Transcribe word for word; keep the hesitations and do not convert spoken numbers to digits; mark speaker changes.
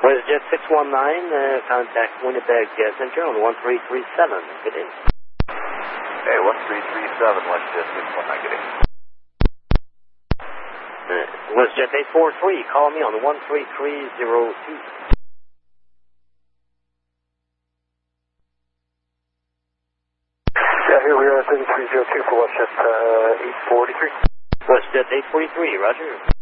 Speaker 1: WestJet six one nine, uh, contact Winnipeg uh, Center on one three three seven. Good in.
Speaker 2: Hey, one three three seven, WestJet six one nine, good in.
Speaker 1: Uh, WestJet eight four three, call me on one three three zero two.
Speaker 3: Yeah, here we are, thirty-three zero two for WestJet uh, eight forty-three.
Speaker 1: WestJet eight forty-three, roger.